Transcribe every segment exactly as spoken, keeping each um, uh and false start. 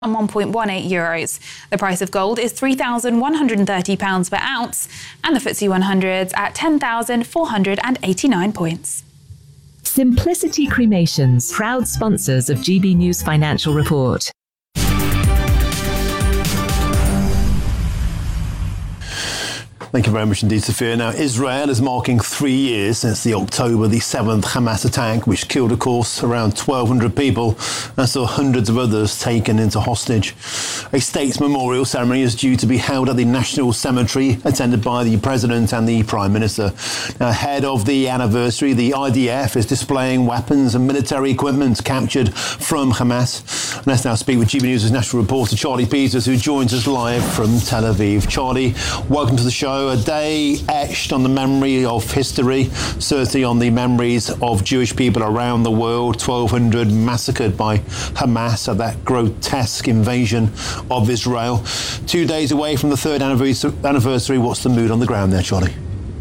and one point one eight euros. The price of gold is three thousand one hundred thirty pounds per ounce, and the F T S E one hundred's at ten thousand four hundred eighty-nine points. Simplicity Cremations, proud sponsors of G B News Financial Report. Thank you very much indeed, Sophia. Now, Israel is marking three years since the October the seventh Hamas attack, which killed, of course, around twelve hundred people and saw hundreds of others taken into hostage. A state memorial ceremony is due to be held at the National Cemetery, attended by the President and the Prime Minister. Now, ahead of the anniversary, the I D F is displaying weapons and military equipment captured from Hamas. Let's now speak with G B News' national reporter, Charlie Peters, who joins us live from Tel Aviv. Charlie, welcome to the show. A day etched on the memory of history, certainly on the memories of Jewish people around the world. twelve hundred massacred by Hamas at that grotesque invasion of Israel. Two days away from the third anniversary, what's the mood on the ground there, Charlie?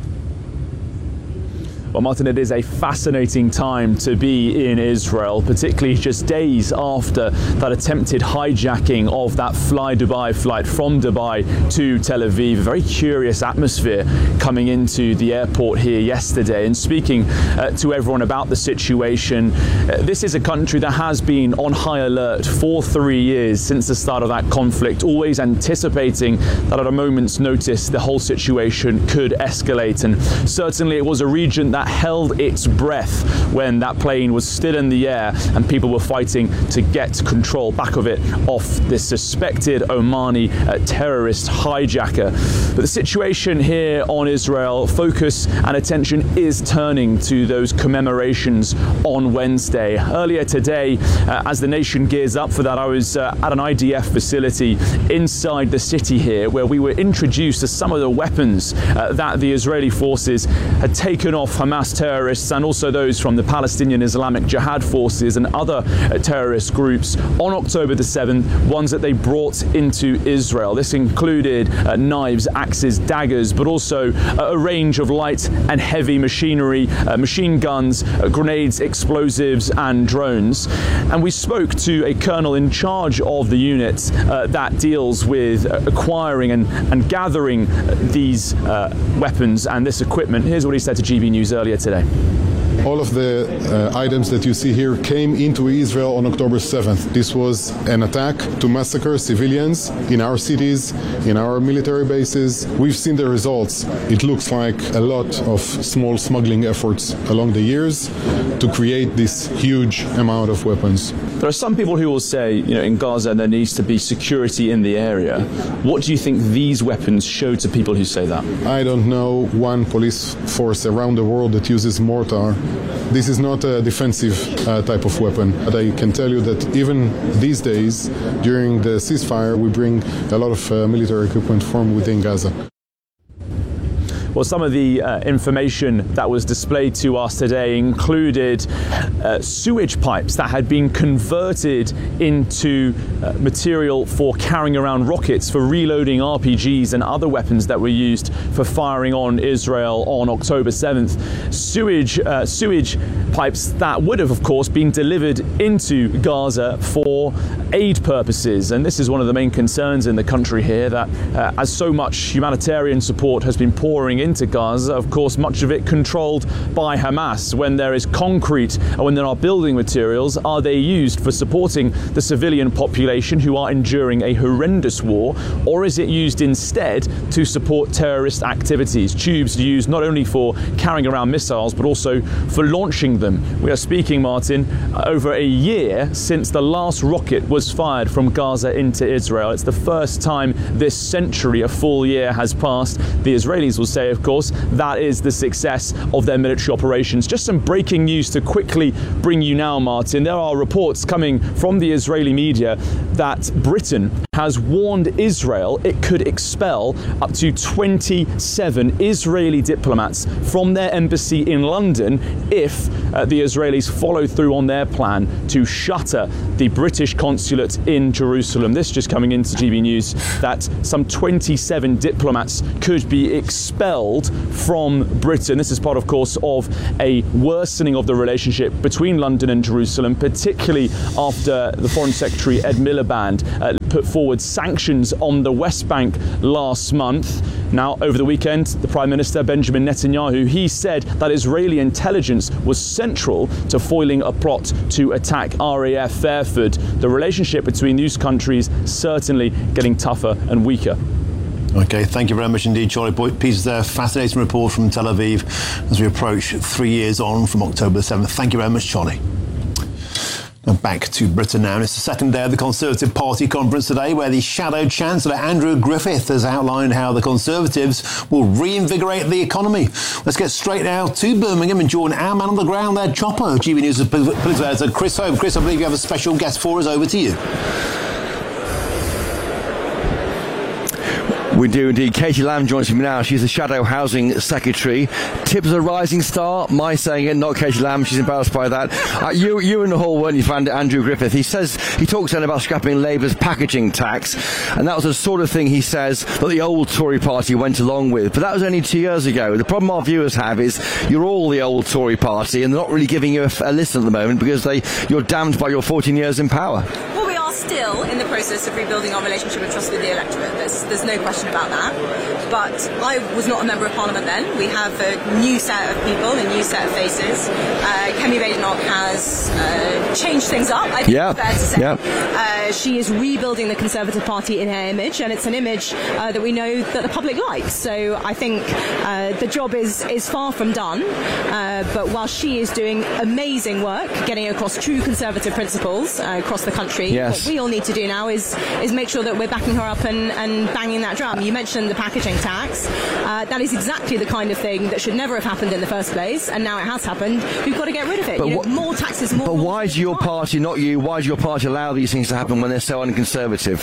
Well, Martin, it is a fascinating time to be in Israel, particularly just days after that attempted hijacking of that Fly Dubai flight from Dubai to Tel Aviv. A very curious atmosphere coming into the airport here yesterday. And speaking uh, to everyone about the situation, uh, this is a country that has been on high alert for three years since the start of that conflict, always anticipating that at a moment's notice the whole situation could escalate. And certainly it was a region that held its breath when that plane was still in the air and people were fighting to get control back of it off this suspected Omani uh, terrorist hijacker. But the situation here on Israel, focus and attention is turning to those commemorations on Wednesday. Earlier today, uh, as the nation gears up for that, I was uh, at an I D F facility inside the city here where we were introduced to some of the weapons uh, that the Israeli forces had taken off Hamas terrorists and also those from the Palestinian Islamic Jihad forces and other uh, terrorist groups on October the seventh, ones that they brought into Israel. This included uh, knives, axes, daggers, but also uh, a range of light and heavy machinery, uh, machine guns, uh, grenades, explosives and drones. And we spoke to a colonel in charge of the unit uh, that deals with uh, acquiring and, and gathering uh, these uh, weapons and this equipment. Here's what he said to G B News earlier today. All of the uh, items that you see here came into Israel on October seventh. This was an attack to massacre civilians in our cities, in our military bases. We've seen the results. It looks like a lot of small smuggling efforts along the years to create this huge amount of weapons. There are some people who will say, you know, in Gaza there needs to be security in the area. What do you think these weapons show to people who say that? I don't know one police force around the world that uses mortar. This is not a defensive uh, type of weapon. But I can tell you that even these days, during the ceasefire, we bring a lot of uh, military equipment from within Gaza. Well, some of the uh, information that was displayed to us today included uh, sewage pipes that had been converted into uh, material for carrying around rockets, for reloading R P Gs and other weapons that were used for firing on Israel on October seventh. Sewage, uh, sewage pipes that would have, of course, been delivered into Gaza for aid purposes. And this is one of the main concerns in the country here, that uh, as so much humanitarian support has been pouring into Gaza, of course, much of it controlled by Hamas. When there is concrete and when there are building materials, are they used for supporting the civilian population who are enduring a horrendous war, or is it used instead to support terrorist activities? Tubes are used not only for carrying around missiles, but also for launching them. We are speaking, Martin, over a year since the last rocket was fired from Gaza into Israel. It's the first time this century, a full year, has passed. The Israelis will say, of course, that is the success of their military operations. Just some breaking news to quickly bring you now, Martin. There are reports coming from the Israeli media that Britain has warned Israel it could expel up to twenty-seven Israeli diplomats from their embassy in London if uh, the Israelis follow through on their plan to shutter the British consulate in Jerusalem. This just coming into G B News that some twenty-seven diplomats could be expelled from Britain. This is part, of course, of a worsening of the relationship between London and Jerusalem, particularly after the Foreign Secretary Ed Miliband uh, put forward sanctions on the West Bank last month. Now, over the weekend, the Prime Minister Benjamin Netanyahu, he said that Israeli intelligence was central to foiling a plot to attack R A F Fairford. The relationship between these countries certainly getting tougher and weaker. OK, thank you very much indeed, Charlie Peters there. Fascinating report from Tel Aviv as we approach three years on from October the seventh. Thank you very much, Charlie. Now back to Britain now. And it's the second day of the Conservative Party conference today, where the Shadow Chancellor Andrew Griffith has outlined how the Conservatives will reinvigorate the economy. Let's get straight now to Birmingham and join our man on the ground there, Chopper, G B News' political editor Chris Home. Chris, I believe you have a special guest for us. Over to you. We do indeed. Katie Lamb joins me now. She's the Shadow Housing Secretary. Tibbs a rising star. My saying it, not Katie Lamb. She's embarrassed by that. Uh, you, you in the hall, weren't you, found Andrew Griffith? He says he talks then about scrapping Labour's packaging tax, and that was the sort of thing he says that the old Tory party went along with. But that was only two years ago. The problem our viewers have is you're all the old Tory party, and they're not really giving you a, a listen at the moment because they you're damned by your fourteen years in power. Well, we are still in the process of rebuilding our relationship and trust with the electorate. There's, there's no question about that. But I was not a member of Parliament then. We have a new set of people, a new set of faces. Uh, Kemi Badenoch has uh, changed things up, I think yeah. it's fair to say. Yeah. Uh, she is rebuilding the Conservative Party in her image, and it's an image uh, that we know that the public likes. So I think uh, the job is, is far from done. Uh, but while she is doing amazing work, getting across true Conservative principles uh, across the country, yes. what we all need to do now is, is make sure that we're backing her up and, and banging that drum. You mentioned the packaging tax. Uh, that is exactly the kind of thing that should never have happened in the first place, and now it has happened. We've got to get rid of it. But you know, what, more taxes, more. But why does your more. party, not you, why does your party allow these things to happen when they're so unconservative?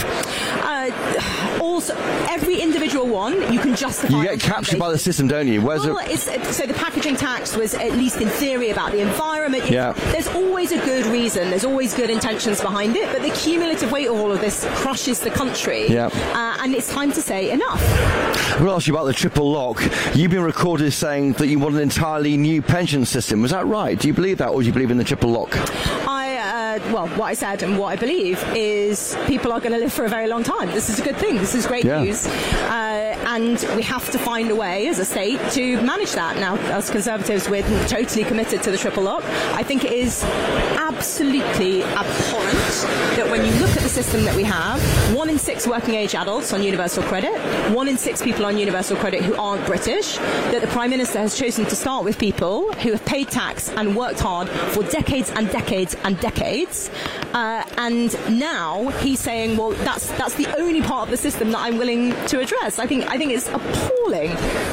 Uh, also, every individual one you can justify. You get captured by the system, don't you? Where's well, it? it's, so the packaging tax was, at least in theory, about the environment. Yeah. There's always a good reason. There's always good intentions behind it, but the cumulative weight of all of this crushes the country. Yeah. Uh, and it's time to say enough. I will ask you about the triple lock. You've been recorded saying that you want an entirely new pension system. Was that right? Do you believe that, or do you believe in the triple lock? I, uh, well, what I said and what I believe is people are going to live for a very long time. This is a good thing. This is great yeah. news. Uh, and we have to find a way as a state to manage that. Now, as Conservatives, we're totally committed to the triple lock. I think it is absolutely abhorrent that when you look at the system that we have, one in six working age adults on universal credit, one in six people on universal credit who aren't British, that the Prime Minister has chosen to start with people who have paid tax and worked hard for decades and decades and decades. Uh, and now he's saying, well, that's that's the only part of the system that I'm willing to address. I think I think it's appalling.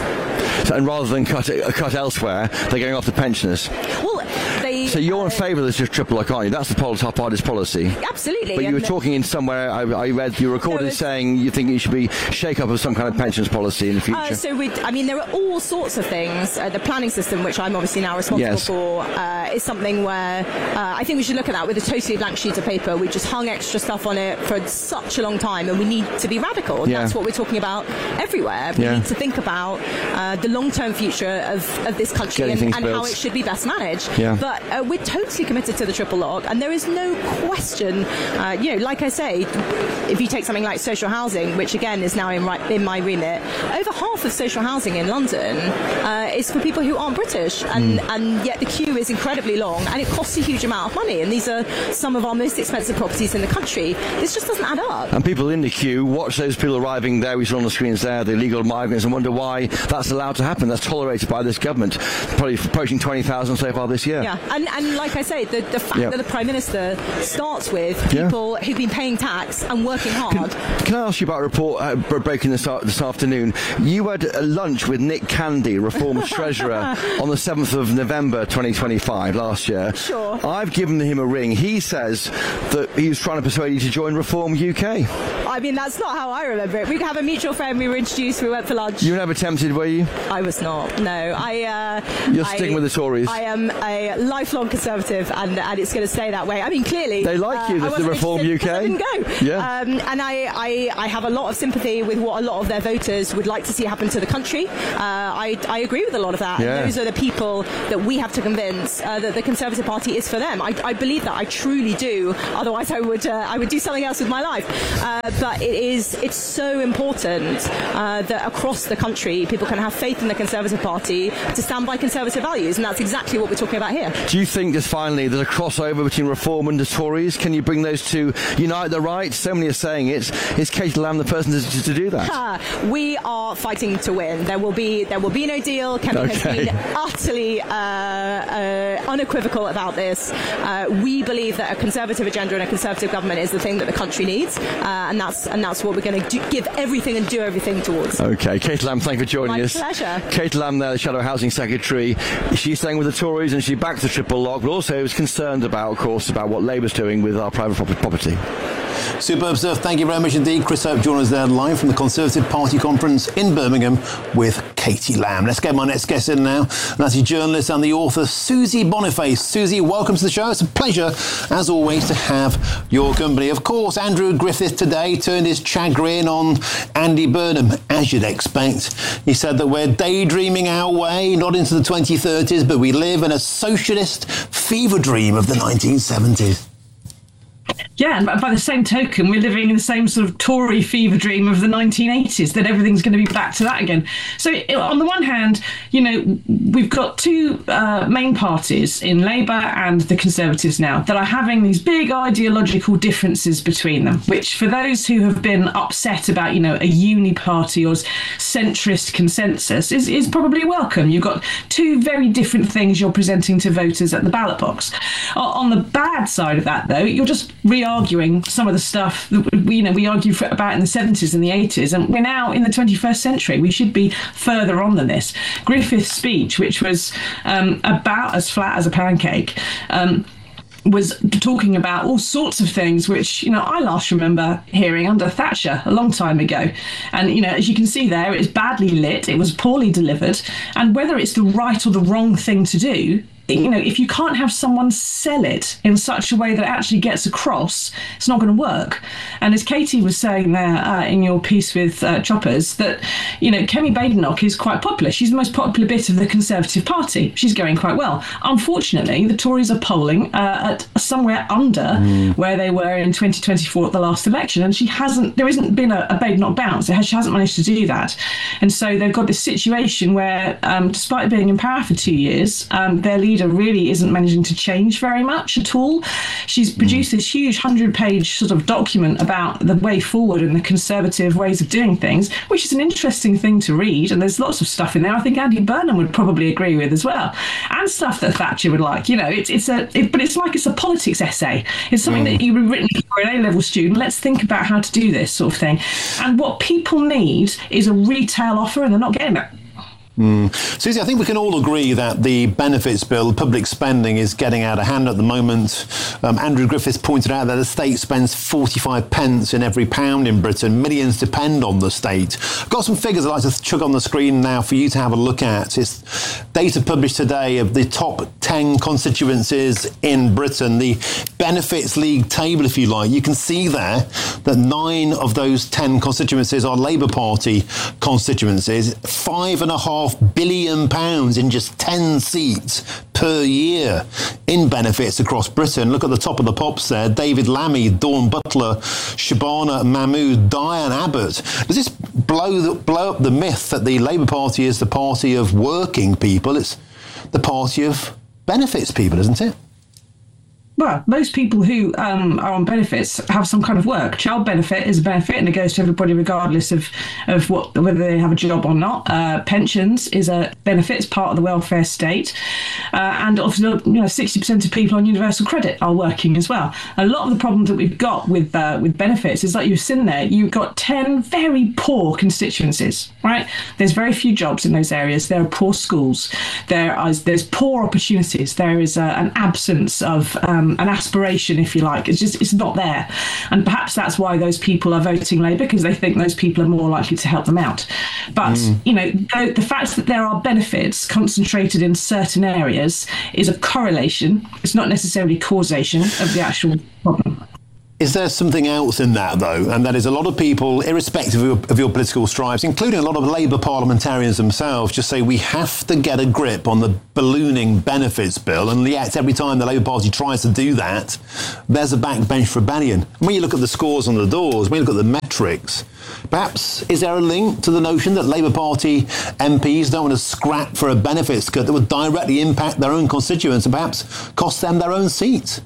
So, and rather than cut it, cut elsewhere, they're going after pensioners. Well, they. So you're uh, in favour of this triple lock, aren't you? That's the top party's policy. Absolutely. But you were and talking in somewhere, I, I read, you recorded no, saying you think it should be shake-up of some kind of pensions policy in the future. Uh, so, we, I mean, there are all sorts of things. Uh, the planning system, which I'm obviously now responsible yes. for, uh, is something where uh, I think we should look at that with a totally blank sheet of paper. We just hung extra stuff on it for such a long time, and we need to be radical. And yeah. that's what we're talking about everywhere. We yeah. need to think about uh, the long-term future of, of this country and, and how it should be best managed. Yeah. But uh, we're totally committed to the triple lock, and there is no question. Uh, you know, like I say, if you take something like social housing, which again is now in, right, in my remit, over half of social housing in London uh, is for people who aren't British, and, mm. and yet the queue is incredibly long, and it costs a huge amount of money, and these are some of our most expensive properties in the country. This just doesn't add up. And people in the queue watch those people arriving there, we saw on the screens there, the illegal migrants, and wonder why that's allowed to happen. That's tolerated by this government. Probably approaching twenty thousand so far this year. Yeah, and And, and like I say, the, the fact Yep. that the Prime Minister starts with Yeah. people who've been paying tax and working hard. Can I ask you about a report uh, br- breaking this, a- this afternoon? You had a lunch with Nick Candy, Reform's Treasurer, on the seventh of November twenty twenty-five, last year. Sure. I've given him a ring. He says that he was trying to persuade you to join Reform U K. I mean, that's not how I remember it. We have a mutual friend, we were introduced, we went for lunch. You were never tempted, were you? I was not, no. I, uh, You're I, sticking with the Tories. I am a lifelong Conservative, and, and it's going to stay that way. I mean, clearly... They like you, uh, I the wasn't Reform interested U K. because I didn't go. Yeah. Um, and I, I, I have a lot of sympathy with what a lot of their voters would like to see happen to the country. Uh, I, I agree with a lot of that. Yeah. And those are the people that we have to convince uh, that the Conservative Party is for them. I, I believe that. I truly do. Otherwise, I would uh, I would do something else with my life. Uh, but it is it's so important uh, that across the country people can have faith in the Conservative Party to stand by Conservative values, and that's exactly what we're talking about here. Do you think, just finally, there's a crossover between Reform and the Tories? Can you bring those two, unite the right? So many are saying it. Is Katie Lamb the person to, to do that? Uh, we are fighting to win. There will be there will be no deal. Kemi Okay. has been utterly uh, uh, unequivocal about this. Uh, we believe that a Conservative agenda and a Conservative government is the thing that the country needs, uh, and that's and that's what we're going to give everything and do everything towards. Okay, Katie Lamb, thank you for joining My us. pleasure. Katie Lamb there, the Shadow Housing Secretary. She's staying with the Tories and she backs the triple lock, but also is concerned about, of course, about what Labour's doing with our private property. Superb stuff. Thank you very much indeed. Chris Hope joining us there live from the Conservative Party conference in Birmingham with Katie Lamb. Let's get my next guest in now. And that's the journalist and the author Susie Boniface. Susie, welcome to the show. It's a pleasure, as always, to have your company. Of course, Andrew Griffith today turned his chagrin on Andy Burnham, as you'd expect. He said that we're daydreaming our way, not into the twenty thirties, but we live in a socialist fever dream of the nineteen seventies. Yeah, and by the same token, we're living in the same sort of Tory fever dream of the nineteen eighties, that everything's going to be back to that again. So on the one hand, you know, we've got two uh, main parties in Labour and the Conservatives now that are having these big ideological differences between them, which for those who have been upset about, you know, a uni-party or centrist consensus is, is probably welcome. You've got two very different things you're presenting to voters at the ballot box. On the bad side of that, though, you're just re-arguing some of the stuff that we, you know, we argued for, about in the seventies and the eighties, and we're now in the twenty-first century. We should be further on than this. Griffith's speech, which was um, about as flat as a pancake, um, was talking about all sorts of things which, you know, I last remember hearing under Thatcher a long time ago. And, you know, as you can see there, it was badly lit, it was poorly delivered, and whether it's the right or the wrong thing to do, you know, if you can't have someone sell it in such a way that it actually gets across, it's not going to work. And as Katie was saying there uh, in your piece with uh, Choppers, that, you know, Kemi Badenoch is quite popular. She's the most popular bit of the Conservative Party. She's going quite well. Unfortunately, the Tories are polling uh, at somewhere under mm. where they were in twenty twenty-four at the last election. And she hasn't, there hasn't been a, a Badenoch bounce. Has, she hasn't managed to do that. And so they've got this situation where, um, despite being in power for two years, um, their leader really isn't managing to change very much at all. She's produced this huge hundred-page sort of document about the way forward and the Conservative ways of doing things, which is an interesting thing to read, and there's lots of stuff in there I think Andy Burnham would probably agree with as well, and stuff that Thatcher would like. You know, it's it's a it, but it's like it's a politics essay. It's something mm. that you've written for an A-level student. Let's think about how to do this sort of thing. And what people need is a retail offer, and they're not getting it. Mm. Susie, I think we can all agree that the benefits bill, public spending, is getting out of hand at the moment. Um, Andrew Griffiths pointed out that the state spends forty-five pence in every pound in Britain. Millions depend on the state. I've got some figures I'd like to chuck on the screen now for you to have a look at. It's data published today of the top ten constituencies in Britain, the benefits league table, if you like. You can see there that nine of those ten constituencies are Labour Party constituencies. Five and a half billion pounds in just ten seats per year in benefits across Britain. Look at the top of the pops there: David Lammy, Dawn Butler, Shabana Mahmood, Diane Abbott. Does this blow the, blow up the myth that the Labour Party is the party of working people? It's the party of benefits people, isn't it? well, most people who um, are on benefits have some kind of work. Child benefit is a benefit and it goes to everybody regardless of, of what whether they have a job or not. Uh, pensions is a benefit, it's part of the welfare state. Uh, and obviously, you know, sixty percent of people on universal credit are working as well. A lot of the problems that we've got with uh, with benefits is like you've seen there, you've got ten very poor constituencies, right? There's very few jobs in those areas. There are poor schools. There is there's poor opportunities. There is uh, an absence of um, an aspiration, if you like. It's just, it's not there. And perhaps that's why those people are voting Labour, because they think those people are more likely to help them out. But, mm. you know, the, the fact that there are benefits concentrated in certain areas is a correlation. It's not necessarily causation of the actual problem. Is there something else in that, though? And that is a lot of people, irrespective of your, of your political stripes, including a lot of Labour parliamentarians themselves, just say we have to get a grip on the ballooning benefits bill. And yet, every time the Labour Party tries to do that, there's a backbench rebellion. And when you look at the scores on the doors, when you look at the metrics, perhaps is there a link to the notion that Labour Party M Ps don't want to scrap for a benefits cut that would directly impact their own constituents and perhaps cost them their own seats?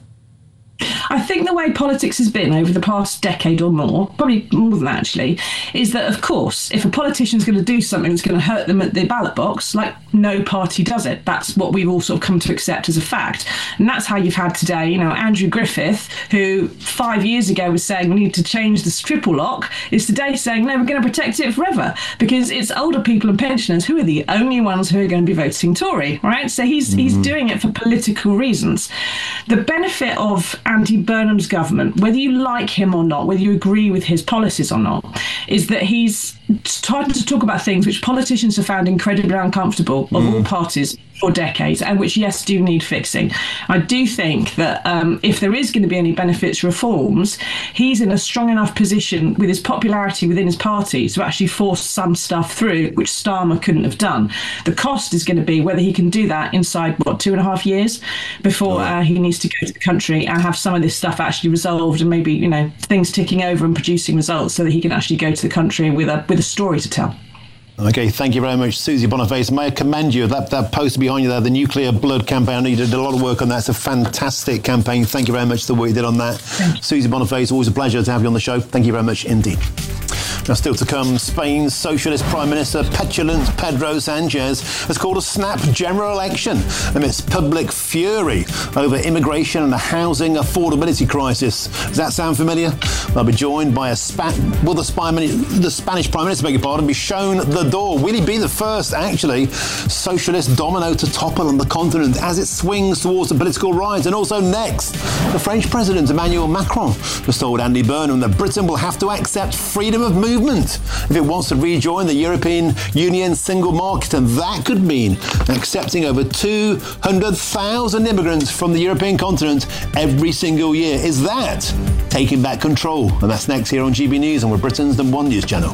I think the way politics has been over the past decade or more, probably more than that actually, is that, of course, if a politician's going to do something that's going to hurt them at the ballot box, like, no party does it. That's what we've all sort of come to accept as a fact. And that's how you've had today, you know, Andrew Griffith, who five years ago was saying we need to change this triple lock, is today saying, no, we're going to protect it forever, because it's older people and pensioners who are the only ones who are going to be voting Tory, right? So he's mm-hmm. he's doing it for political reasons. The benefit of Andy Burnham's government, whether you like him or not, whether you agree with his policies or not, is that he's starting to talk about things which politicians have found incredibly uncomfortable of mm. all parties for decades, and which, yes, do need fixing. I do think that um, if there is going to be any benefits reforms, he's in a strong enough position with his popularity within his party to actually force some stuff through, which Starmer couldn't have done. The cost is going to be whether he can do that inside, what, two and a half years before uh, he needs to go to the country and have some of this stuff actually resolved and maybe, you know, things ticking over and producing results so that he can actually go to the country with a with a story to tell. OK, thank you very much, Susie Boniface. May I commend you, that, that poster behind you there, the Nuclear Blood campaign. You did a lot of work on that. It's a fantastic campaign. Thank you very much for the work you did on that. Susie Boniface, always a pleasure to have you on the show. Thank you very much indeed. Now, still to come, Spain's socialist Prime Minister, petulant Pedro Sanchez, has called a snap general election amidst public fury over immigration and a housing affordability crisis. Does that sound familiar? I'll be joined by a spa- will the, Spy- the Spanish Prime Minister, beg your pardon, be shown the door? Will he be the first, actually, socialist domino to topple on the continent as it swings towards the political rise? And also next, the French President, Emmanuel Macron, has told Andy Burnham that Britain will have to accept freedom of movement if it wants to rejoin the European Union single market, and that could mean accepting over two hundred thousand immigrants from the European continent every single year. Is that taking back control? And that's next here on G B News and we're Britain's number one news channel.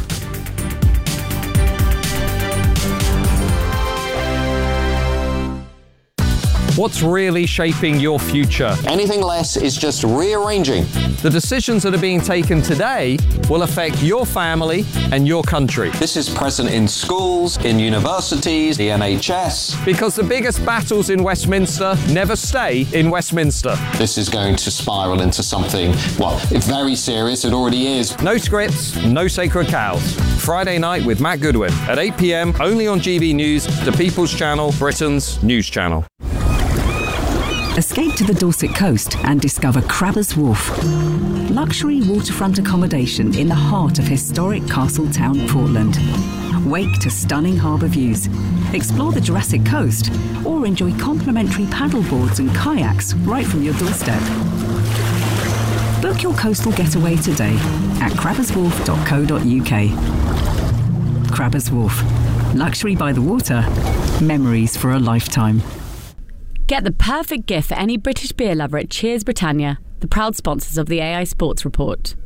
What's really shaping your future? Anything less is just rearranging. The decisions that are being taken today will affect your family and your country. This is present in schools, in universities, the N H S. Because the biggest battles in Westminster never stay in Westminster. This is going to spiral into something, well, very serious. It already is. No scripts, no sacred cows. Friday night with Matt Goodwin at eight p.m. only on G B News, the People's Channel, Britain's news channel. Escape to the Dorset coast and discover Crabbers Wharf. Luxury waterfront accommodation in the heart of historic Castletown, Portland. Wake to stunning harbour views. Explore the Jurassic Coast or enjoy complimentary paddleboards and kayaks right from your doorstep. Book your coastal getaway today at crabbers wharf dot co dot uk. Crabbers Wharf. Luxury by the water. Memories for a lifetime. Get the perfect gift for any British beer lover at Cheers Britannia, the proud sponsors of the A I Sports Report.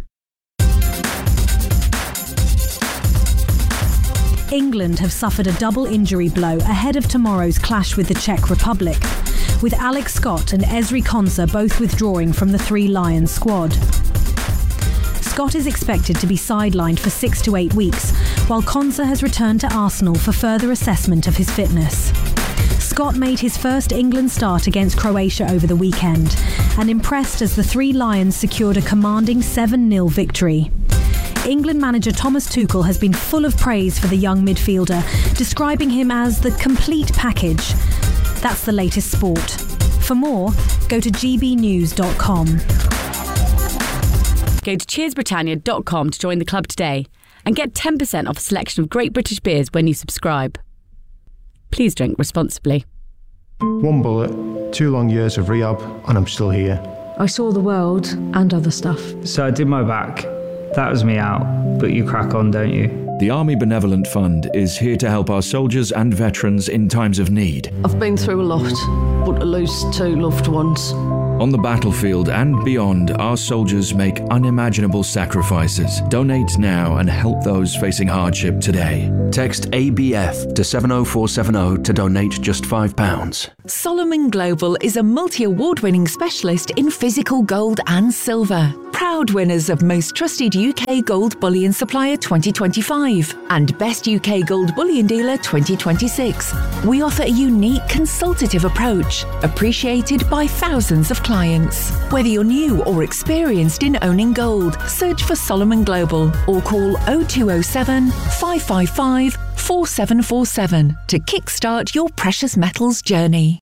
England have suffered a double injury blow ahead of tomorrow's clash with the Czech Republic, with Alex Scott and Ezri Konsa both withdrawing from the Three Lions squad. Scott is expected to be sidelined for six to eight weeks, while Konsa has returned to Arsenal for further assessment of his fitness. Scott made his first England start against Croatia over the weekend and impressed as the Three Lions secured a commanding seven nil victory. England manager Thomas Tuchel has been full of praise for the young midfielder, describing him as the complete package. That's the latest sport. For more, go to g b news dot com. Go to cheers britannia dot com to join the club today and get ten percent off a selection of great British beers when you subscribe. Please drink responsibly. One bullet, two long years of rehab, and I'm still here. I saw the world and other stuff. So I did my back. That was me out, but you crack on, don't you? The Army Benevolent Fund is here to help our soldiers and veterans in times of need. I've been through a lot, but to lose two loved ones. On the battlefield and beyond, our soldiers make unimaginable sacrifices. Donate now and help those facing hardship today. Text A B F to seven oh four seven oh to donate just five pounds. Solomon Global is a multi-award-winning specialist in physical gold and silver. Proud winners of Most Trusted U K Gold Bullion Supplier twenty twenty-five and Best U K Gold Bullion Dealer twenty twenty-six. We offer a unique consultative approach, appreciated by thousands of clients. Whether you're new or experienced in owning gold, search for Solomon Global or call oh two oh seven, five five five, four seven four seven to kickstart your precious metals journey.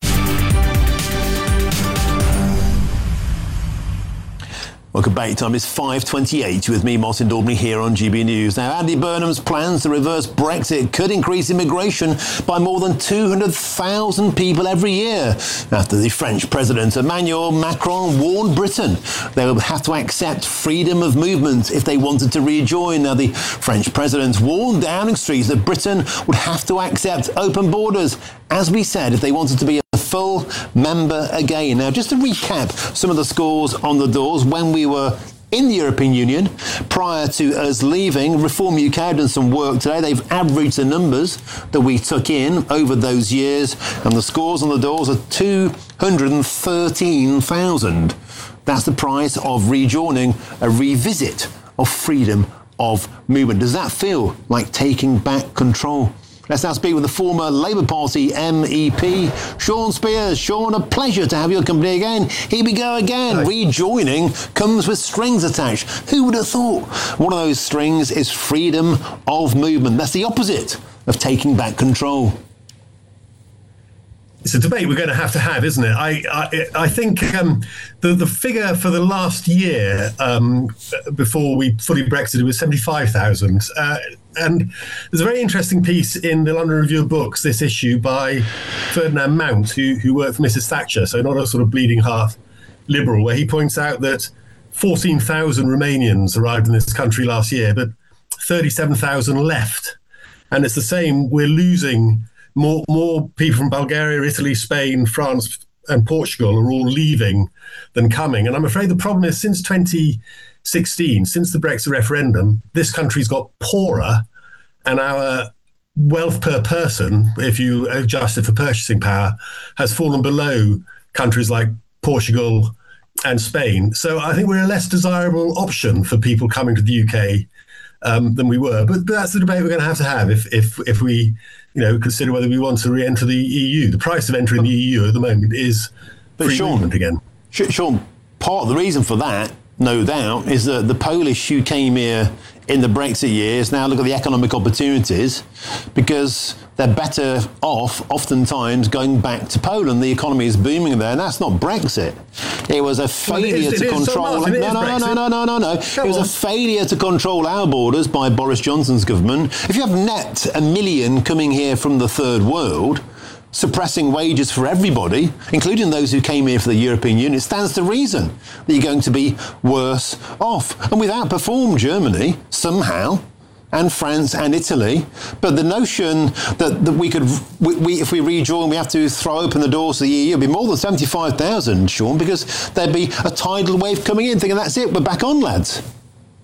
Welcome back. Time is five twenty-eight with me, Martin Daubney, here on G B News. Now, Andy Burnham's plans to reverse Brexit could increase immigration by more than two hundred thousand people every year after the French President Emmanuel Macron warned Britain they would have to accept freedom of movement if they wanted to rejoin. Now, the French President warned Downing Street that Britain would have to accept open borders, as we said, if they wanted to be a full member again. Now, just to recap some of the scores on the doors when we were in the European Union prior to us leaving. Reform U K have done some work today. They've averaged the numbers that we took in over those years, and the scores on the doors are two hundred thirteen thousand. That's the price of rejoining, a revisit of freedom of movement. Does that feel like taking back control? Let's now speak with the former Labour Party M E P, Sean Spears. Sean, a pleasure to have your company again. Here we go again. Nice. Rejoining comes with strings attached. Who would have thought? One of those strings is freedom of movement. That's the opposite of taking back control. It's a debate we're going to have to have, isn't it? I I, I think um, the the figure for the last year um, before we fully Brexited was seventy-five thousand. Uh, and there's a very interesting piece in the London Review of Books this issue by Ferdinand Mount, who who worked for Missus Thatcher, so not a sort of bleeding heart liberal, where he points out that fourteen thousand Romanians arrived in this country last year, but thirty-seven thousand left. And it's the same, we're losing more more people from Bulgaria, Italy, Spain, France and Portugal are all leaving than coming. And I'm afraid the problem is since twenty sixteen, since the Brexit referendum, this country's got poorer and our wealth per person, if you adjust it for purchasing power, has fallen below countries like Portugal and Spain. So I think we're a less desirable option for people coming to the U K um, than we were. But, but that's the debate we're going to have to have if if if we, you know, consider whether we want to re-enter the E U. The price of entering the E U at the moment is but free Sean, movement again. Sean, part of the reason for that, no doubt, is that the Polish who came here in the Brexit years now look at the economic opportunities because they're better off oftentimes going back to Poland. The economy is booming there, and that's not Brexit. It was a failure well, it is, to control. So no, no, no, no, no, no, no, no. It was on. a failure to control our borders by Boris Johnson's government. If you have net a million coming here from the third world, suppressing wages for everybody, including those who came here for the European Union, it stands to reason that you're going to be worse off. And we've outperformed Germany somehow, and France and Italy. But the notion that, that we could, we, we, if we rejoin, we have to throw open the doors to the E U, it'd be more than seventy-five thousand, Sean, because there'd be a tidal wave coming in, thinking that's it, we're back on, lads.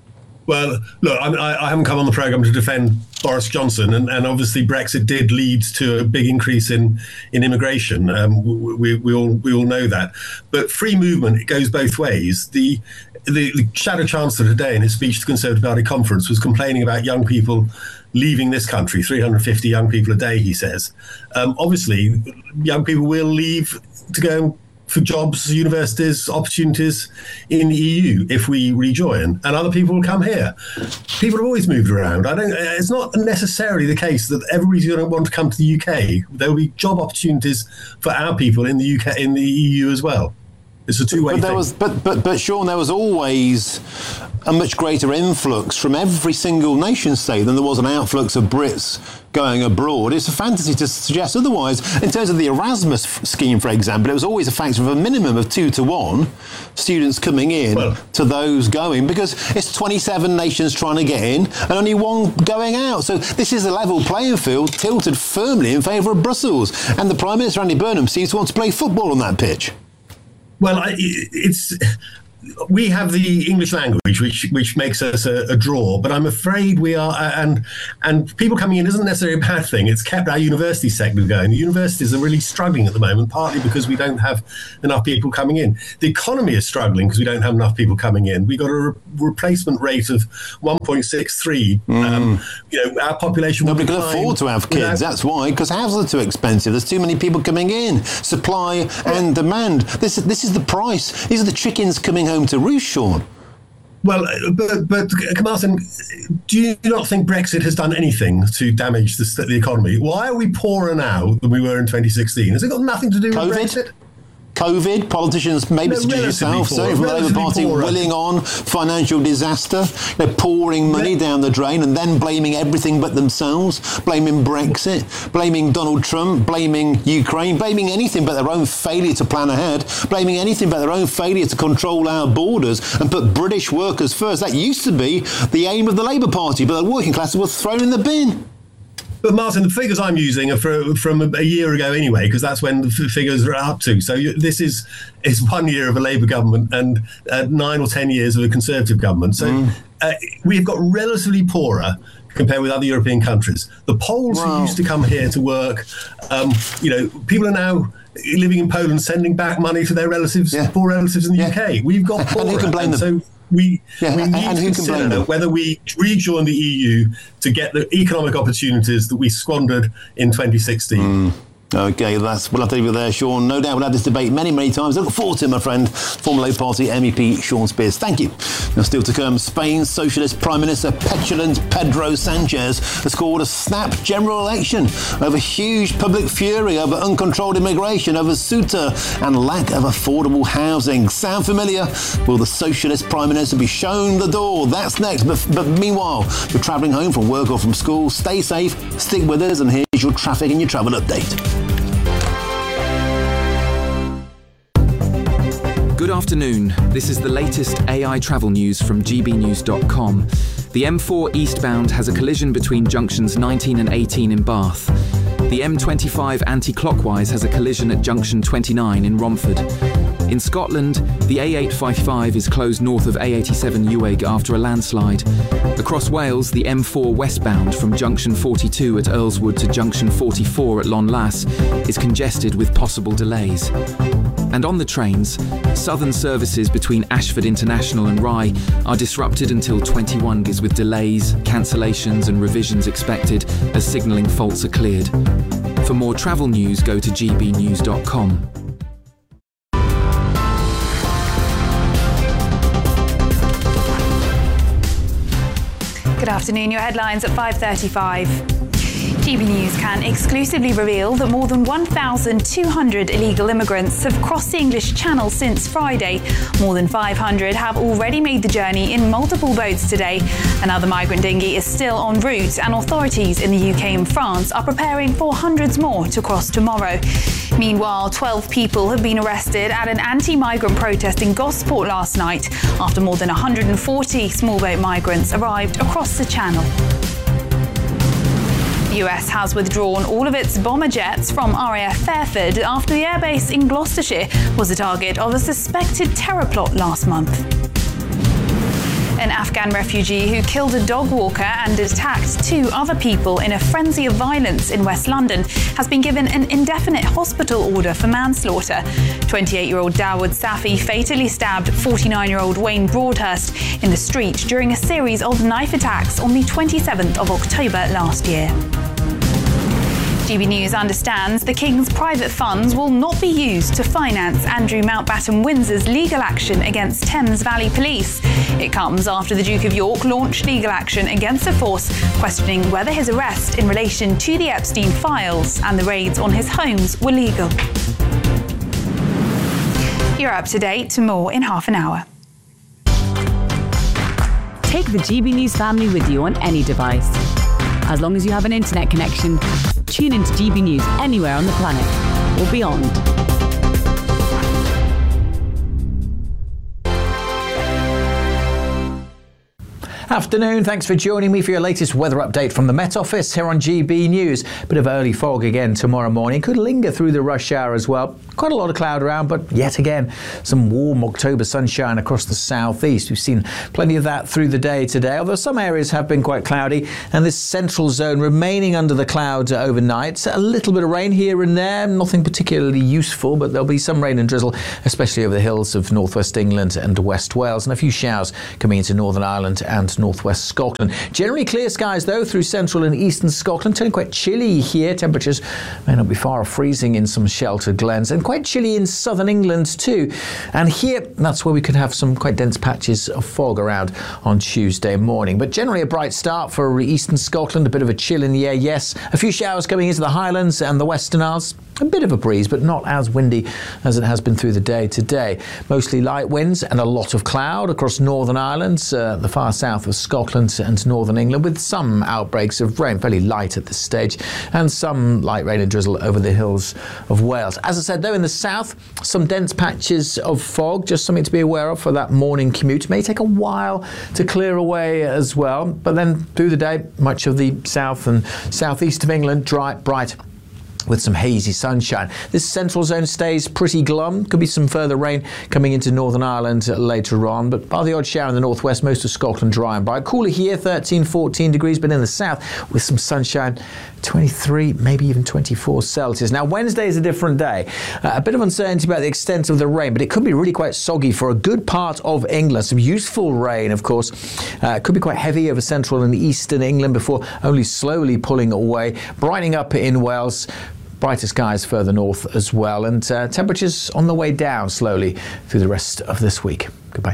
Well, look, I, I haven't come on the programme to defend Boris Johnson, and, and obviously Brexit did lead to a big increase in in immigration. Um, we, we all we all know that. But free movement, it goes both ways. The, the the Shadow Chancellor today, in his speech to the Conservative Party conference, was complaining about young people leaving this country. three hundred fifty young people a day, he says. Um, obviously, young people will leave to go for jobs, universities, opportunities in the E U if we rejoin, and other people will come here. People have always moved around. I don't. It's not necessarily the case that everybody's going to want to come to the U K. There will be job opportunities for our people in the U K, in the E U as well. It's a two-way but there thing. Was, but, but, but Sean, there was always a much greater influx from every single nation state than there was an outflux of Brits going abroad. It's a fantasy to suggest otherwise. In terms of the Erasmus scheme, for example, it was always a factor of a minimum of two to one students coming in well, to those going, because it's twenty-seven nations trying to get in and only one going out. So this is a level playing field tilted firmly in favour of Brussels. And the Prime Minister, Andy Burnham, seems to want to play football on that pitch. Well, I, it's we have the English language, which which makes us a, a draw. But I'm afraid we are, and and people coming in isn't necessarily a bad thing. It's kept our university sector going. The universities are really struggling at the moment, partly because we don't have enough people coming in. The economy is struggling because we don't have enough people coming in. We got a re- replacement rate of one point six three. Mm. Um, you know, our population. Nobody can afford to have kids. Without... That's why, because houses are too expensive. There's too many people coming in. Supply and demand. This this is the price. These are the chickens coming home to roost, Sean. Well, but, but Martin, do you not think Brexit has done anything to damage the, the economy? Why are we poorer now than we were in twenty sixteen? Has it got nothing to do with COVID? Brexit? COVID, politicians, maybe no, suggest yourself, certainly from the Labour Party, poorer. willing on financial disaster. They're pouring money yeah. down the drain and then blaming everything but themselves, blaming Brexit, blaming Donald Trump, blaming Ukraine, blaming anything but their own failure to plan ahead, blaming anything but their own failure to control our borders and put British workers first. That used to be the aim of the Labour Party, but the working classes were thrown in the bin. But Martin, the figures I'm using are for, from a year ago anyway, because that's when the f- figures are up to. So you, this is is one year of a Labour government and uh, nine or ten years of a Conservative government. So mm. uh, we've got relatively poorer compared with other European countries. The Poles wow. who used to come here to work, um, you know, people are now living in Poland sending back money to their relatives, yeah. poor relatives in the yeah. U K. We've got poorer. And who can blame and them? So We, yeah, we need and to who can blame consider them? whether we rejoin the E U to get the economic opportunities that we squandered in twenty sixteen. Mm. OK, that's we'll have to leave it there, Sean. No doubt we'll have this debate many, many times. I look forward to it, my friend, former Labour Party M E P Sean Spears. Thank you. Now, still to come, Spain's socialist Prime Minister petulant Pedro Sanchez has called a snap general election over huge public fury over uncontrolled immigration, over Ceuta and lack of affordable housing. Sound familiar? Will the socialist Prime Minister be shown the door? That's next. But, but meanwhile, if you're travelling home from work or from school, stay safe, stick with us, and here's your traffic and your travel update. Good afternoon. This is the latest A I travel news from G B news dot com. The M four eastbound has a collision between junctions nineteen and eighteen in Bath. The M twenty-five anti-clockwise has a collision at junction twenty-nine in Romford. In Scotland, the A eight fifty-five is closed north of A eighty-seven Ewig after a landslide. Across Wales, the M four westbound from junction forty-two at Earlswood to junction forty-four at Llanlass is congested with possible delays. And on the trains, southern services between Ashford International and Rye are disrupted until twenty-one is with delays, cancellations and revisions expected as signalling faults are cleared. For more travel news, go to G B news dot com. Good afternoon, your headlines at five thirty-five. G B News can exclusively reveal that more than one thousand two hundred illegal immigrants have crossed the English Channel since Friday. More than five hundred have already made the journey in multiple boats today. Another migrant dinghy is still en route, and authorities in the U K and France are preparing for hundreds more to cross tomorrow. Meanwhile, twelve people have been arrested at an anti-migrant protest in Gosport last night after more than one hundred forty small boat migrants arrived across the Channel. The U S has withdrawn all of its bomber jets from R A F Fairford after the airbase in Gloucestershire was the target of a suspected terror plot last month. An Afghan refugee who killed a dog walker and attacked two other people in a frenzy of violence in West London has been given an indefinite hospital order for manslaughter. twenty-eight-year-old Dawood Safi fatally stabbed forty-nine-year-old Wayne Broadhurst in the street during a series of knife attacks on the twenty-seventh of October last year. G B News understands the King's private funds will not be used to finance Andrew Mountbatten Windsor's legal action against Thames Valley Police. It comes after the Duke of York launched legal action against the force, questioning whether his arrest in relation to the Epstein files and the raids on his homes were legal. You're up to date. More in half an hour. Take the G B News family with you on any device. As long as you have an internet connection, tune into G B News anywhere on the planet or beyond. Afternoon, thanks for joining me for your latest weather update from the Met Office here on G B News. Bit of early fog again tomorrow morning. Could linger through the rush hour as well. Quite a lot of cloud around, but yet again, some warm October sunshine across the southeast. We've seen plenty of that through the day today, although some areas have been quite cloudy, and this central zone remaining under the clouds overnight. A little bit of rain here and there, nothing particularly useful, but there'll be some rain and drizzle, especially over the hills of northwest England and West Wales, and a few showers coming into Northern Ireland and northwest Scotland. Generally clear skies though through central and eastern Scotland, turning quite chilly here. Temperatures may not be far off freezing in some sheltered glens, and quite chilly in southern England too. And here, that's where we could have some quite dense patches of fog around on Tuesday morning. But generally a bright start for eastern Scotland, a bit of a chill in the air, yes. A few showers coming into the Highlands and the Western Isles. A bit of a breeze, but not as windy as it has been through the day today. Mostly light winds and a lot of cloud across Northern Ireland, uh, the far south of Scotland and Northern England, with some outbreaks of rain, fairly light at this stage, and some light rain and drizzle over the hills of Wales. As I said, though, in the south, some dense patches of fog, just something to be aware of for that morning commute. It may take a while to clear away as well, but then through the day, much of the south and southeast of England, dry, bright, with some hazy sunshine. This central zone stays pretty glum. Could be some further rain coming into Northern Ireland later on, but bar the odd shower in the northwest, most of Scotland dry and bright. Cooler here, thirteen, fourteen degrees, but in the south with some sunshine, twenty-three, maybe even twenty-four Celsius. Now, Wednesday is a different day. Uh, a bit of uncertainty about the extent of the rain, but it could be really quite soggy for a good part of England. Some useful rain, of course. Uh, it could be quite heavy over central and eastern England before only slowly pulling away. Brightening up in Wales. Brighter skies further north as well, and uh, temperatures on the way down slowly through the rest of this week. Goodbye.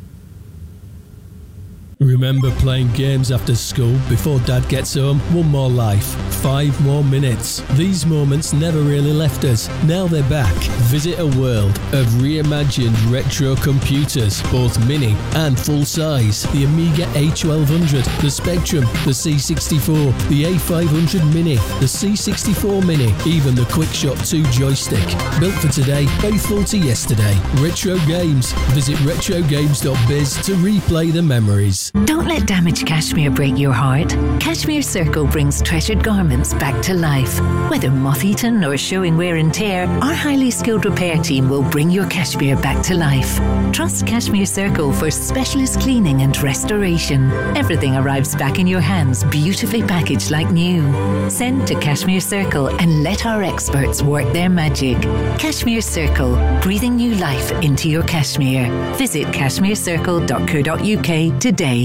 Remember playing games after school before Dad gets home? One more life, five more minutes. These moments never really left us. Now they're back. Visit a world of reimagined retro computers, both mini and full size. The Amiga A twelve hundred, the Spectrum, the C sixty-four, the A five hundred Mini, the C sixty-four Mini, even the QuickShot two joystick. Built for today, faithful to yesterday. Retro Games. Visit retro games dot biz to replay the memories. Don't let damaged cashmere break your heart. Cashmere Circle brings treasured garments back to life. Whether moth-eaten or showing wear and tear, our highly skilled repair team will bring your cashmere back to life. Trust Cashmere Circle for specialist cleaning and restoration. Everything arrives back in your hands, beautifully packaged like new. Send to Cashmere Circle and let our experts work their magic. Cashmere Circle, breathing new life into your cashmere. Visit cashmere circle dot co dot uk today.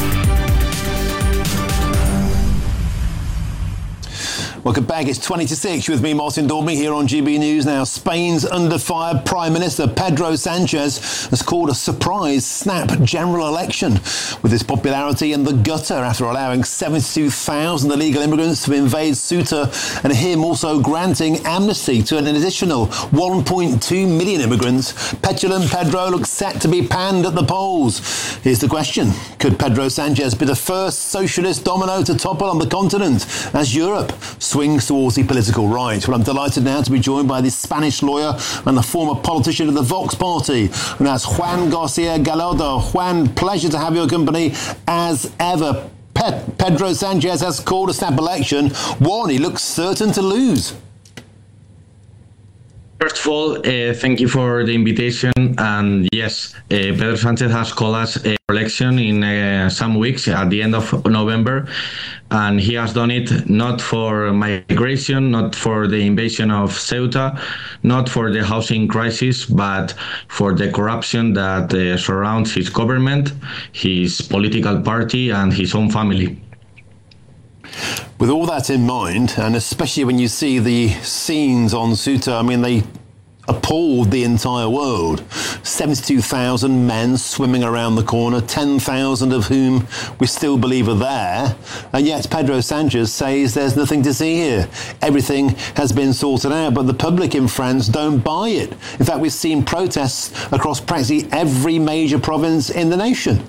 Welcome back. It's twenty to six. You're with me, Martin Dormy, here on G B News. Now, Spain's under fire Prime Minister Pedro Sanchez has called a surprise snap general election, with his popularity in the gutter after allowing seventy-two thousand illegal immigrants to invade Ceuta, and him also granting amnesty to an additional one point two million immigrants. Petulant Pedro looks set to be panned at the polls. Here's the question. Could Pedro Sanchez be the first socialist domino to topple on the continent as Europe swings towards the political right? Well, I'm delighted now to be joined by this Spanish lawyer and the former politician of the Vox Party, and that's Juan Garcia Gallardo. Juan, pleasure to have your company as ever. Pe- Pedro Sanchez has called a snap election, one he looks certain to lose. First of all, uh, thank you for the invitation. And yes, uh, Pedro Sánchez has called us a election in uh, some weeks at the end of November. And he has done it not for migration, not for the invasion of Ceuta, not for the housing crisis, but for the corruption that uh, surrounds his government, his political party, and his own family. With all that in mind, and especially when you see the scenes on Ceuta, I mean, they appalled the entire world. seventy-two thousand men swimming around the corner, ten thousand of whom we still believe are there. And yet Pedro Sánchez says there's nothing to see here. Everything has been sorted out, but the public in France don't buy it. In fact, we've seen protests across practically every major province in the nation.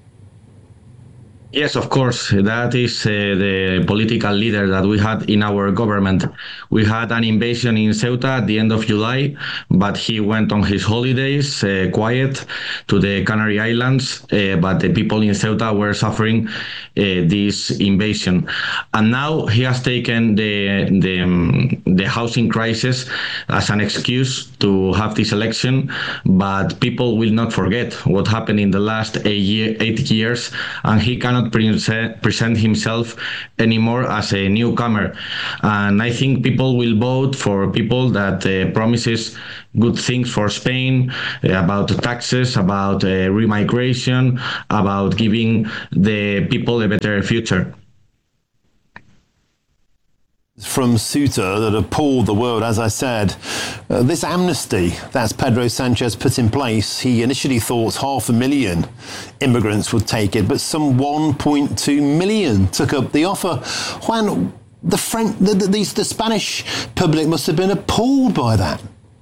Yes, of course. That is uh, the political leader that we had in our government. We had an invasion in Ceuta at the end of July, but he went on his holidays, uh, quiet, to the Canary Islands. Uh, but the people in Ceuta were suffering uh, this invasion. And now he has taken the, the, um, the housing crisis as an excuse to have this election. But people will not forget what happened in the last eight, year, eight years, and he cannot present himself anymore as a newcomer. And I think people will vote for people that uh, promises good things for Spain, uh, about taxes, about uh, remigration, about giving the people a better future. From Ceuta that appalled the world, as I said. Uh, this amnesty that Pedro Sánchez put in place, he initially thought half a million immigrants would take it, but some one point two million took up the offer. Juan, the, French, the, the, the, the Spanish public must have been appalled by that.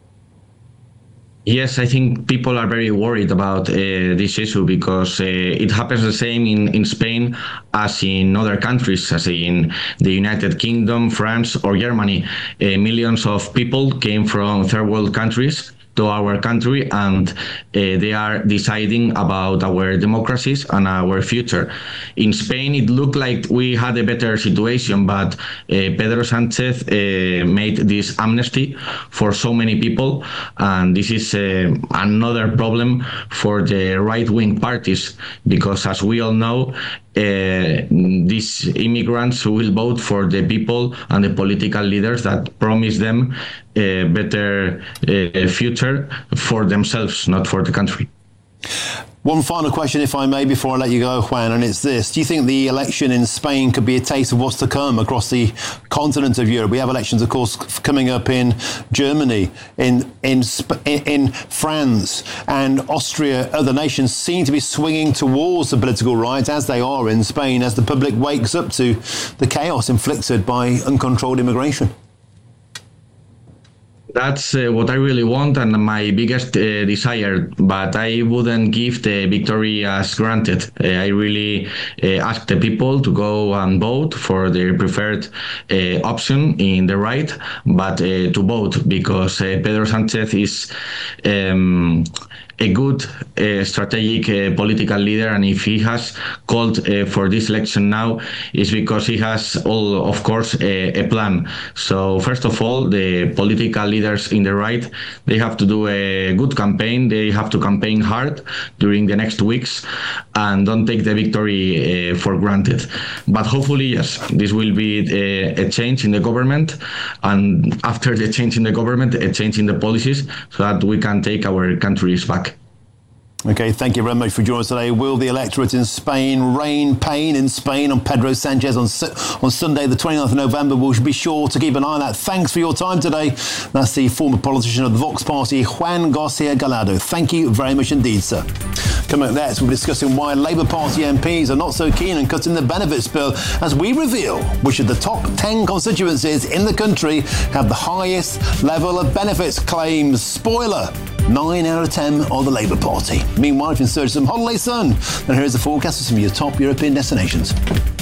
Yes, I think people are very worried about uh, this issue because uh, it happens the same in, in Spain as in other countries, as in the United Kingdom, France, or Germany. Uh, millions of people came from third world countries to our country, and uh, they are deciding about our democracies and our future. In Spain, it looked like we had a better situation, but uh, Pedro Sánchez uh, made this amnesty for so many people, and this is uh, another problem for the right-wing parties, because as we all know, Uh, these immigrants will vote for the people and the political leaders that promise them a better uh, future for themselves, not for the country. One final question, if I may, before I let you go, Juan, and it's this. Do you think the election in Spain could be a taste of what's to come across the continent of Europe? We have elections, of course, coming up in Germany, in in in France, and Austria. Other nations seem to be swinging towards the political right, as they are in Spain, as the public wakes up to the chaos inflicted by uncontrolled immigration. That's uh, what I really want and my biggest uh, desire, but I wouldn't give the victory as granted. Uh, I really uh, ask the people to go and vote for their preferred uh, option in the right, but uh, to vote, because uh, Pedro Sánchez is um, a good uh, strategic uh, political leader, and if he has called uh, for this election now, it's because he has, all, of course, a, a plan. So first of all, the political leaders in the right, they have to do a good campaign. They have to campaign hard during the next weeks and don't take the victory uh, for granted. But hopefully, yes, this will be a, a change in the government, and after the change in the government, a change in the policies, so that we can take our countries back. Okay, thank you very much for joining us today. Will the electorate in Spain rain pain in Spain on Pedro Sánchez on on Sunday, the twenty-ninth of November? We'll be sure to keep an eye on that. Thanks for your time today. That's the former politician of the Vox Party, Juan Garcia Gallardo. Thank you very much indeed, sir. Coming up next, we'll be discussing why Labour Party M Ps are not so keen on cutting the benefits bill, as we reveal which of the top ten constituencies in the country have the highest level of benefits claims. Spoiler, nine out of ten are the Labour Party. Meanwhile, if you're in search of some holiday sun, then here's the forecast of some of your top European destinations.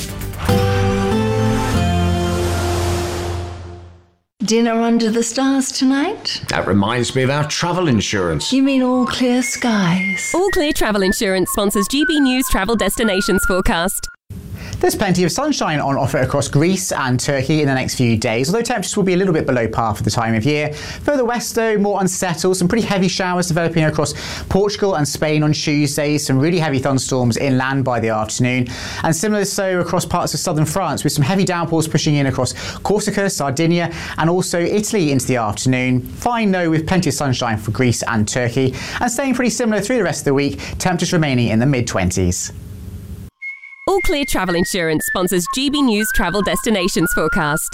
Dinner under the stars tonight? That reminds me of our travel insurance. You mean All Clear Skies? All Clear Travel Insurance sponsors G B News Travel Destinations Forecast. There's plenty of sunshine on offer across Greece and Turkey in the next few days, although temperatures will be a little bit below par for the time of year. Further west, though, more unsettled. Some pretty heavy showers developing across Portugal and Spain on Tuesday. Some really heavy thunderstorms inland by the afternoon. And similar so across parts of southern France, with some heavy downpours pushing in across Corsica, Sardinia, and also Italy into the afternoon. Fine, though, with plenty of sunshine for Greece and Turkey. And staying pretty similar through the rest of the week, temperatures remaining in the mid-twenties. All Clear Travel Insurance sponsors G B News Travel Destinations Forecast.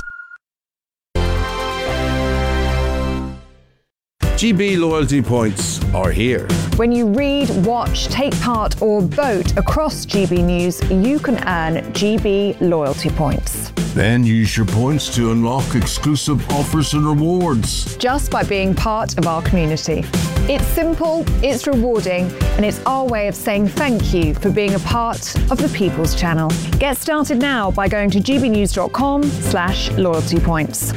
G B loyalty points are here. When you read, watch, take part or vote across G B News, you can earn G B loyalty points. Then use your points to unlock exclusive offers and rewards. Just by being part of our community. It's simple, it's rewarding, and it's our way of saying thank you for being a part of the People's Channel. Get started now by going to gbnews.com slash loyalty points.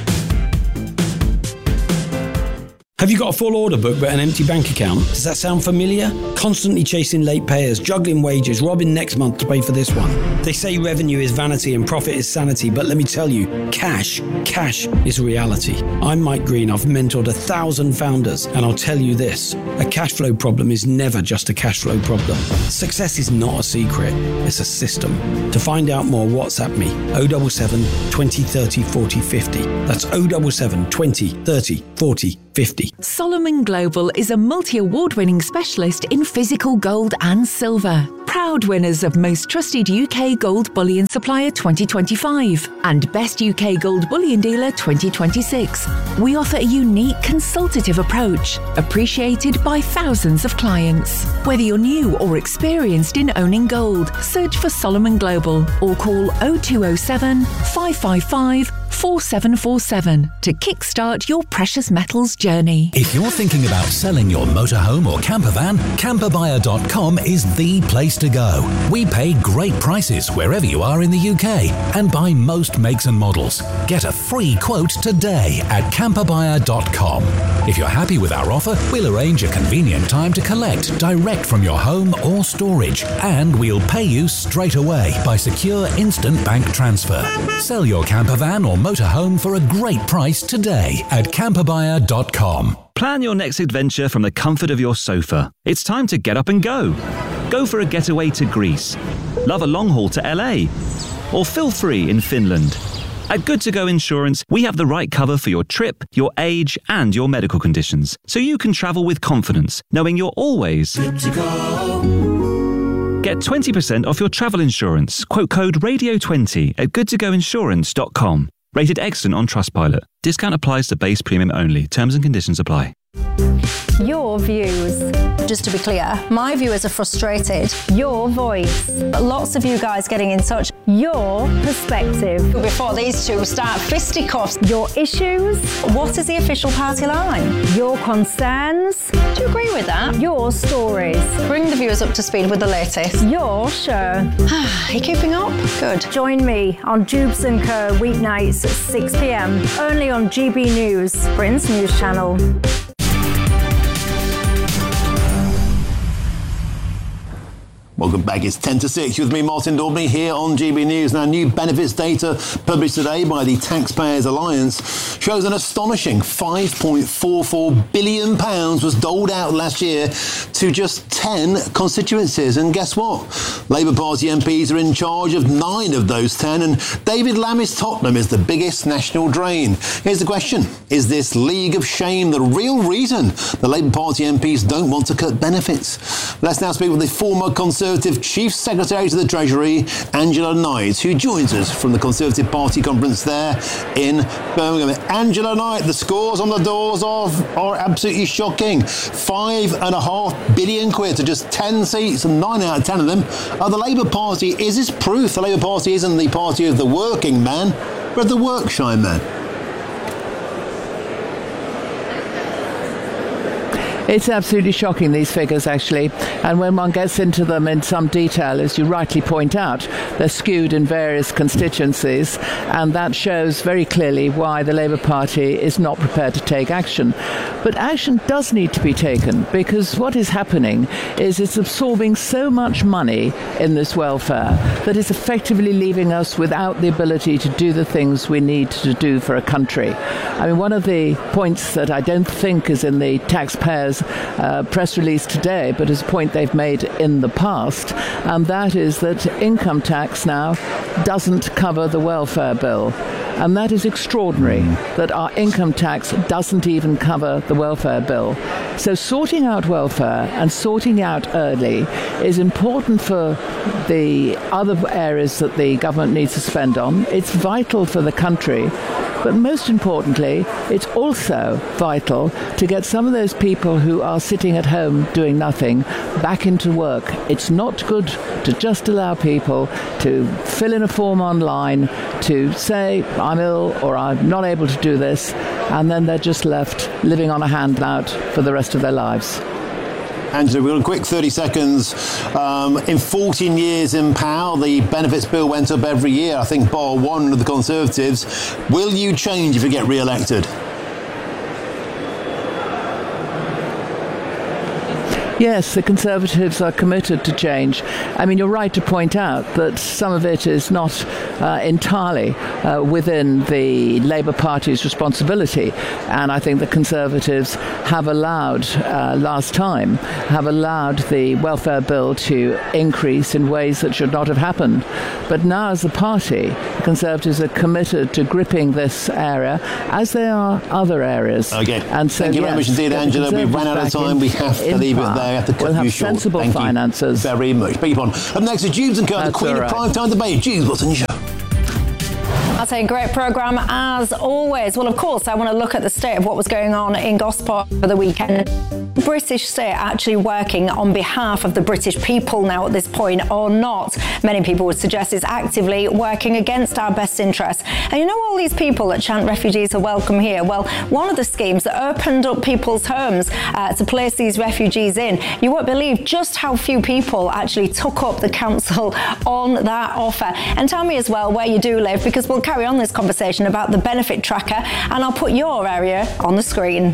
Have you got a full order book but an empty bank account? Does that sound familiar? Constantly chasing late payers, juggling wages, robbing next month to pay for this one. They say revenue is vanity and profit is sanity, but let me tell you, cash, cash is reality. I'm Mike Green, I've mentored a thousand founders, and I'll tell you this, a cash flow problem is never just a cash flow problem. Success is not a secret, it's a system. To find out more, WhatsApp me, oh seven seven, twenty, thirty, forty, fifty. That's oh seven seven, twenty, thirty, forty, fifty. Solomon Global is a multi-award winning specialist in physical gold and silver. Proud winners of Most Trusted U K Gold Bullion Supplier twenty twenty-five and Best U K Gold Bullion Dealer twenty twenty-six. We offer a unique consultative approach, appreciated by thousands of clients. Whether you're new or experienced in owning gold, search for Solomon Global or call oh two oh seven, five five five, four seven four seven to kickstart your precious metals journey. If you're thinking about selling your motorhome or camper van, camper buyer dot com is the place to go. We pay great prices wherever you are in the U K and buy most makes and models. Get a free quote today at camper buyer dot com. If you're happy with our offer, we'll arrange a convenient time to collect direct from your home or storage, and we'll pay you straight away by secure instant bank transfer. Sell your camper van or motorhome for a great price today at camper buyer dot com. Plan your next adventure from the comfort of your sofa. It's time to get up and go. Go for a getaway to Greece. Love a long haul to L A. Or feel free in Finland. At Good To Go Insurance, we have the right cover for your trip, your age, and your medical conditions, so you can travel with confidence, knowing you're always good to go. Get twenty percent off your travel insurance. Quote code radio twenty at good to go insurance dot com. Rated excellent on Trustpilot. Discount applies to base premium only. Terms and conditions apply. Your views. Just to be clear, my viewers are frustrated. Your voice. Lots of you guys getting in touch. Your perspective. Before these two start fisticuffs. Your issues. What is the official party line? Your concerns. Do you agree with that? Your stories. Bring the viewers up to speed with the latest. Your show. Are you keeping up? Good. Join me on Jubes and Co weeknights at six p m only on G B News, Britain's news channel. Welcome back. It's ten to six with me, Martin Daubney, here on G B News. Now, new benefits data published today by the Taxpayers Alliance shows an astonishing five point four four billion pounds was doled out last year to just ten constituencies. And guess what? Labour Party M Ps are in charge of nine of those ten, and David Lammy's Tottenham is the biggest national drain. Here's the question. Is this League of Shame the real reason the Labour Party M Ps don't want to cut benefits? Let's now speak with the former Conservative Chief Secretary to the Treasury, Angela Knight, who joins us from the Conservative Party conference there in Birmingham. Angela Knight, the scores on the doors of are absolutely shocking. Five and a half billion quid to just ten seats, and nine out of ten of them are the Labour Party. Is this proof the Labour Party isn't the party of the working man, but of the work-shy man? It's absolutely shocking, these figures, actually. And when one gets into them in some detail, as you rightly point out, they're skewed in various constituencies, and that shows very clearly why the Labour Party is not prepared to take action. But action does need to be taken, because what is happening is it's absorbing so much money in this welfare that it's effectively leaving us without the ability to do the things we need to do for a country. I mean, one of the points that I don't think is in the taxpayers' uh, press release today, but is a point they've made in the past, and that is that income tax now doesn't cover the welfare bill. And that is extraordinary, that our income tax doesn't even cover the welfare bill. So sorting out welfare and sorting out early is important for the other areas that the government needs to spend on. It's vital for the country. But most importantly, it's also vital to get some of those people who are sitting at home doing nothing back into work. It's not good to just allow people to fill in a form online, to say, I'm ill or I'm not able to do this, and then they're just left living on a handout for the rest of their lives. Angela, we've got a quick thirty seconds. Um, in fourteen years in power, the benefits bill went up every year, I think bar one of the Conservatives. Will you change if you get re-elected? Yes, the Conservatives are committed to change. I mean, you're right to point out that some of it is not uh, entirely uh, within the Labour Party's responsibility. And I think the Conservatives have allowed, uh, last time, have allowed the welfare bill to increase in ways that should not have happened. But now as a party, the Conservatives are committed to gripping this area, as they are other areas. Okay. And so, Thank you yes, very much indeed, Angela. We've run out of time. We have to leave it there. I have to cut we'll have you short. sensible Thank finances. You very much. Beg your pardon. Up next is Jubes and Co, the Queen all of right. Prime Time Debate. Jubes, what's on your show? That's a great programme as always. Well, of course, I want to look at the state of what was going on in Gosport for the weekend. British state actually working on behalf of the British people now at this point or not? Many people would suggest it's actively working against our best interests. And you know all these people that chant refugees are welcome here? Well, one of the schemes that opened up people's homes uh, to place these refugees in, you won't believe just how few people actually took up the council on that offer. And tell me as well where you do live, because we'll carry on this conversation about the benefit tracker and I'll put your area on the screen.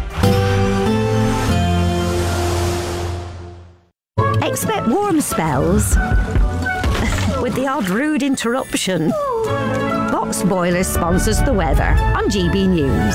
Expect warm spells with the odd rude interruption. Box Boiler sponsors the weather on G B News.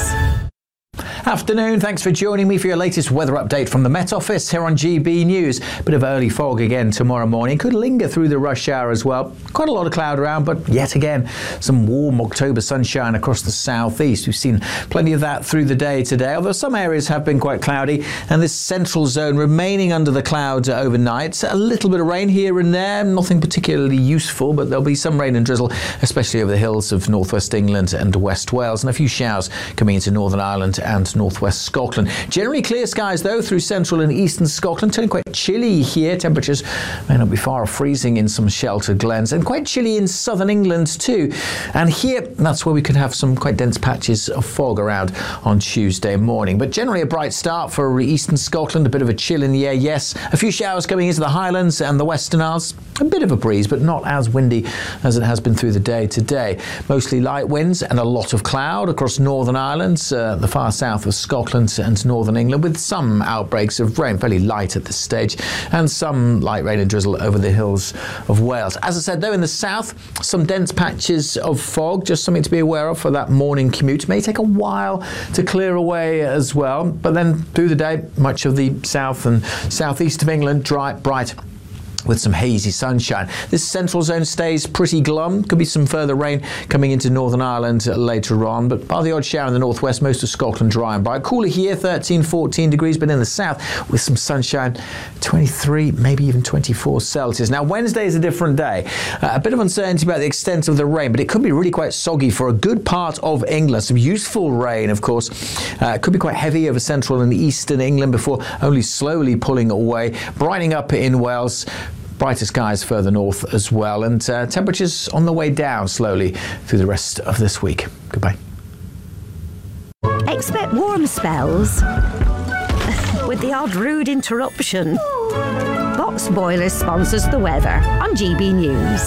Afternoon, thanks for joining me for your latest weather update from the Met Office here on G B News. Bit of early fog again tomorrow morning. Could linger through the rush hour as well. Quite a lot of cloud around, but yet again, some warm October sunshine across the southeast. We've seen plenty of that through the day today, although some areas have been quite cloudy, and this central zone remaining under the clouds overnight. A little bit of rain here and there, nothing particularly useful, but there'll be some rain and drizzle, especially over the hills of northwest England and West Wales, and a few showers coming into Northern Ireland and northwest Scotland. Generally clear skies though through central and eastern Scotland, turning quite chilly here. Temperatures may not be far off freezing in some sheltered glens, and quite chilly in southern England too. And here, that's where we could have some quite dense patches of fog around on Tuesday morning. But generally a bright start for eastern Scotland, a bit of a chill in the air, yes. A few showers coming into the Highlands and the Western Isles. A bit of a breeze, but not as windy as it has been through the day today. Mostly light winds and a lot of cloud across Northern Ireland, uh, the far south of Scotland and northern England, with some outbreaks of rain, fairly light at this stage, and some light rain and drizzle over the hills of Wales. As I said though, in the south, some dense patches of fog, just something to be aware of for that morning commute. May take a while to clear away as well, but then through the day, much of the south and southeast of England, dry, bright, with some hazy sunshine. This central zone stays pretty glum. Could be some further rain coming into Northern Ireland later on, but bar the odd shower in the northwest, most of Scotland dry and bright. Cooler here, thirteen, fourteen degrees, but in the south with some sunshine, twenty-three, maybe even twenty-four Celsius. Now Wednesday is a different day. Uh, a bit of uncertainty about the extent of the rain, but it could be really quite soggy for a good part of England. Some useful rain, of course. Uh, it could be quite heavy over central and eastern England before only slowly pulling away, brightening up in Wales. Brighter skies further north as well, and uh, temperatures on the way down slowly through the rest of this week. Goodbye. Expect warm spells with the odd rude interruption. Box Boilers sponsors the weather on G B News.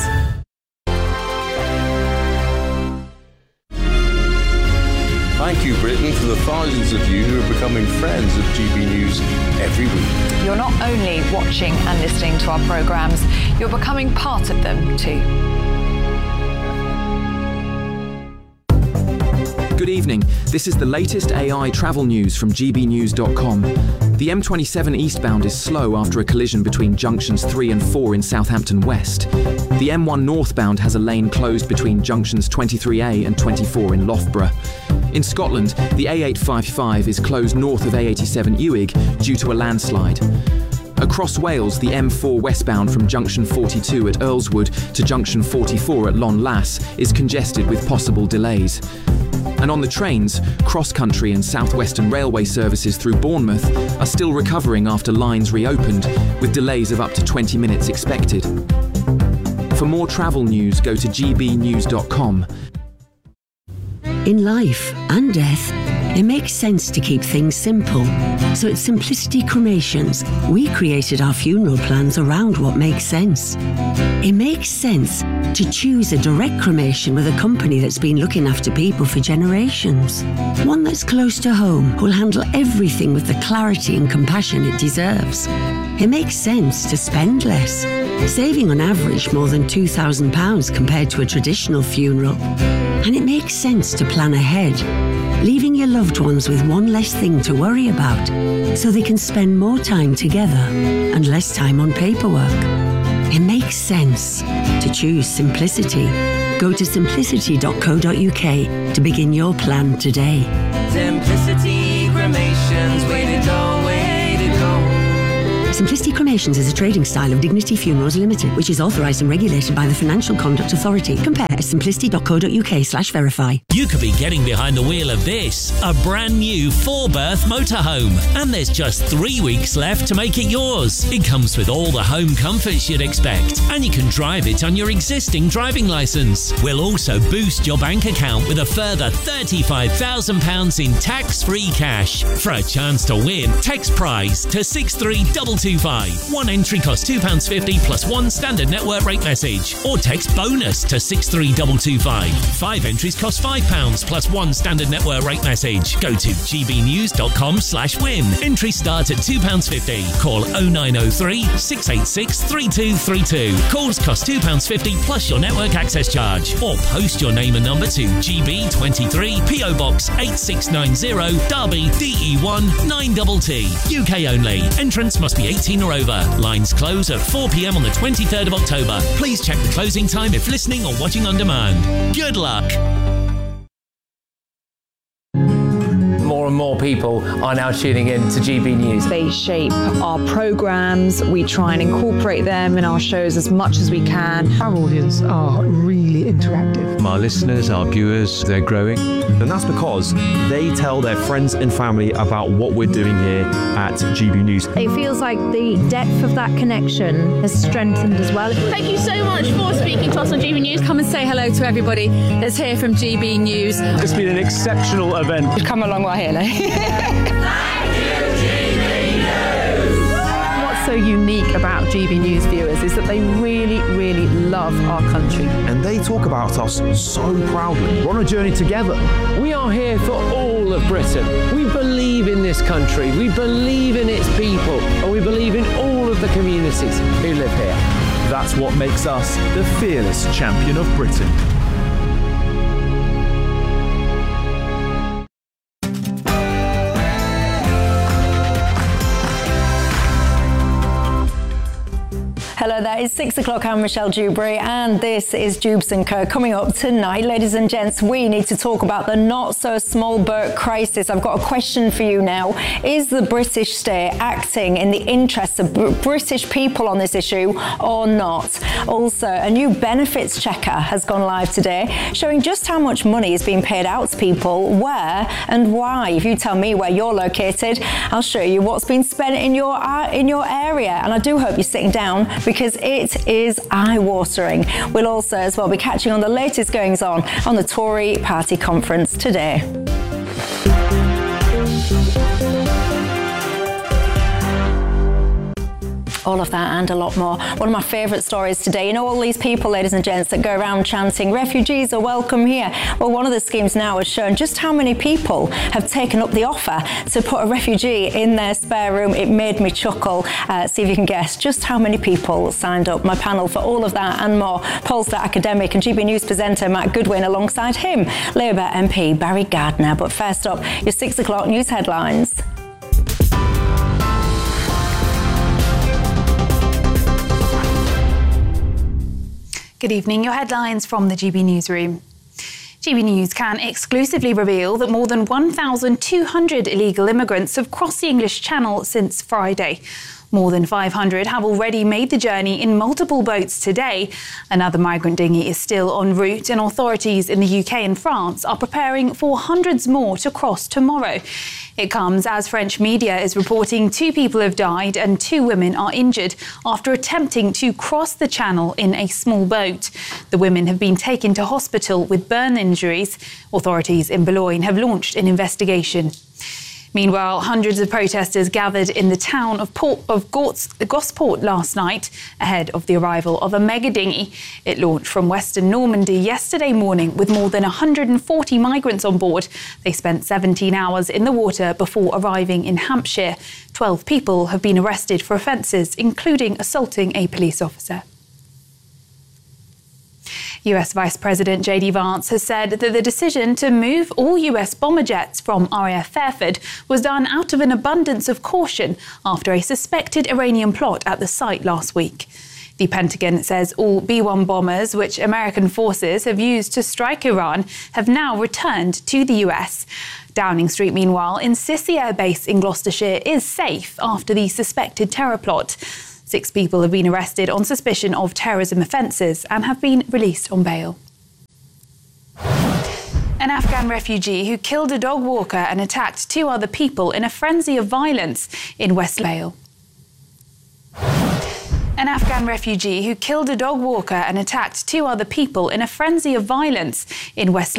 Thank you, Britain, for the thousands of you who are becoming friends of G B News every week. You're not only watching and listening to our programmes, you're becoming part of them too. Good evening. This is the latest A I travel news from G B news dot com. The M twenty-seven eastbound is slow after a collision between junctions three and four in Southampton West. The M one northbound has a lane closed between junctions twenty-three A and twenty-four in Loughborough. In Scotland, the A eight fifty-five is closed north of A eighty-seven Uig due to a landslide. Across Wales, the M four westbound from junction forty-two at Earlswood to junction forty-four at Lon Lass is congested with possible delays. And on the trains, cross-country and South Western Railway services through Bournemouth are still recovering after lines reopened, with delays of up to twenty minutes expected. For more travel news, go to G B news dot com. In life and death, it makes sense to keep things simple. So at Simplicity Cremations, we created our funeral plans around what makes sense. It makes sense to choose a direct cremation with a company that's been looking after people for generations. One that's close to home, who'll handle everything with the clarity and compassion it deserves. It makes sense to spend less, saving on average more than two thousand pounds compared to a traditional funeral. And it makes sense to plan ahead, leaving your loved ones with one less thing to worry about, so they can spend more time together and less time on paperwork. It makes sense to choose simplicity. Go to simplicity dot co dot U K to begin your plan today. Simplicity Cremations, way to go, way to go. Simplicity Cremations is a trading style of Dignity Funerals Limited, which is authorised and regulated by the Financial Conduct Authority. Compare at simplicity dot co dot U K slash verify. You could be getting behind the wheel of this, a brand new four-berth motorhome, and there's just three weeks left to make it yours. It comes with all the home comforts you'd expect, and you can drive it on your existing driving licence. We'll also boost your bank account with a further thirty-five thousand pounds in tax-free cash. For a chance to win, text prize to six three two two five. One entry costs two pounds fifty plus one standard network rate message, or text bonus to six three two two five. Five entries cost five pounds plus one standard network rate message. Go to G B news dot com slash win. Entries start at two pounds fifty. Call oh nine oh three, six eight six, three two three two. Calls cost two pounds fifty plus your network access charge. Or post your name and number to G B twenty-three, P O Box eight six nine zero, Derby, D E one nine T T. U K only. Entrance must be eighteen or over. Lines close at four p m on the twenty-third of October. Please check the closing time if listening or watching on demand. Good luck. More and more people are now tuning in to G B News. They shape our programmes. We try and incorporate them in our shows as much as we can. Our audience are really interactive. Our listeners, our viewers, they're growing. And that's because they tell their friends and family about what we're doing here at G B News. It feels like the depth of that connection has strengthened as well. Thank you so much for speaking to us on G B News. Come and say hello to everybody that's here from G B News. It's been an exceptional event. We've come a long way here now. What's so unique about G B News viewers is that they really, really love our country. And they talk about us so proudly. We're on a journey together. We are here for all of Britain. We believe in this country, we believe in its people, and we believe in all of the communities who live here. That's what makes us the fearless champion of Britain. Hello there, it's six o'clock. I'm Michelle Dewberry, and this is Dubes and Co. Coming up tonight, ladies and gents, we need to talk about the not-so-small boat crisis. I've got a question for you now. Is the British state acting in the interests of Br- British people on this issue or not? Also, a new benefits checker has gone live today, showing just how much money is being paid out to people, where and why. If you tell me where you're located, I'll show you what's been spent in your uh, in your area. And I do hope you're sitting down, because it is eye-watering. We'll also as well be catching on the latest goings on on the Tory party conference today. All of that and a lot more. One of my favourite stories today. You know all these people, ladies and gents, that go around chanting, refugees are welcome here. Well, one of the schemes now has shown just how many people have taken up the offer to put a refugee in their spare room. It made me chuckle. Uh, see if you can guess just how many people signed up. My panel for all of that and more, Polestar academic and G B News presenter Matt Goodwin, alongside him, Labour M P Barry Gardner. But first up, your six o'clock news headlines. Good evening. Your headlines from the G B Newsroom. G B News can exclusively reveal that more than one thousand two hundred illegal immigrants have crossed the English Channel since Friday. More than five hundred have already made the journey in multiple boats today. Another migrant dinghy is still en route, and authorities in the U K and France are preparing for hundreds more to cross tomorrow. It comes as French media is reporting two people have died and two women are injured after attempting to cross the channel in a small boat. The women have been taken to hospital with burn injuries. Authorities in Boulogne have launched an investigation. Meanwhile, hundreds of protesters gathered in the town of, Port, of Gosport last night ahead of the arrival of a mega dinghy. It launched from Western Normandy yesterday morning with more than one hundred forty migrants on board. They spent seventeen hours in the water before arriving in Hampshire. twelve people have been arrested for offences, including assaulting a police officer. U S Vice President J D Vance has said that the decision to move all U S bomber jets from R A F Fairford was done out of an abundance of caution after a suspected Iranian plot at the site last week. The Pentagon says all B one bombers, which American forces have used to strike Iran, have now returned to the U S. Downing Street, meanwhile, insists the airbase in Gloucestershire is safe after the suspected terror plot. Six people have been arrested on suspicion of terrorism offences and have been released on bail. An Afghan refugee who killed a dog walker and attacked two other people in a frenzy of violence in West Vale. An Afghan refugee who killed a dog walker and attacked two other people in a frenzy of violence in West